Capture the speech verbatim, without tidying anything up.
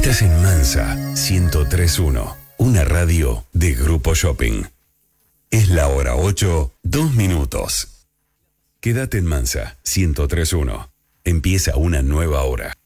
Estás en Mansa ciento tres punto uno, una radio de Grupo Shopping. Es la hora ocho, dos minutos. Quédate en Mansa ciento tres punto uno. Empieza una nueva hora.